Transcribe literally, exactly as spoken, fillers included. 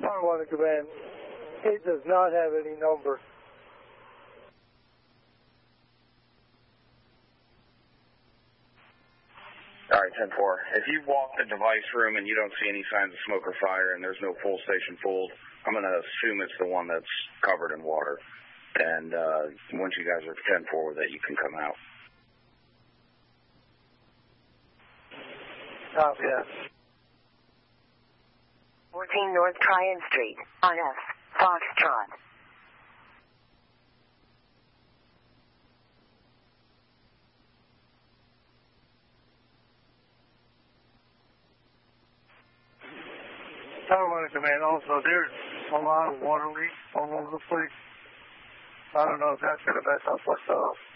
Tower one Command, it does not have any number. All right, ten four. If you walk the device room and you don't see any signs of smoke or fire and there's no full station full, I'm going to assume it's the one that's covered in water. And uh, once you guys are ten four with it, you can come out. Oh, yeah. fourteen North Tryon Street, R F, Foxtrot. Tower one Command, also, there's a lot of water leaks all over the place. I don't know if that's going to mess up what's off.